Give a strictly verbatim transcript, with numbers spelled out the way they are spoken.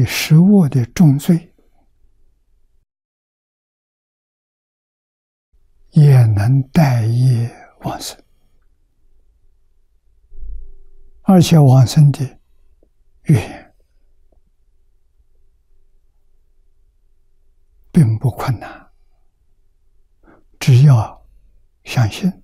为食恶的重罪，也能带业往生，而且往生的愿并不困难，只要相信。